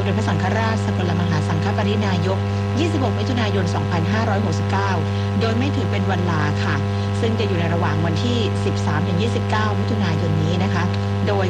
เด็จพระสังฆราชสกลมหาสังฆปรินายก 26 มิถุนายน 2569 โดยไม่ถือเป็นวันลาค่ะซึ่งจะอยู่ในระหว่างวันที่ 13-29 มิถุนายนนี้นะคะโดย